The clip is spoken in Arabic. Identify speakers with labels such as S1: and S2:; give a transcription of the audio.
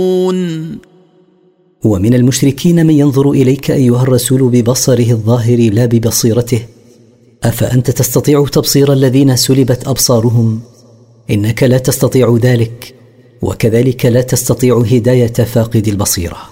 S1: ومن المشركين من ينظر إليك أيها الرسول ببصره الظاهر لا ببصيرته، أفأنت تستطيع تبصير الذين سلبت أبصارهم؟ إنك لا تستطيع ذلك، وكذلك لا تستطيع هداية فاقد البصيرة.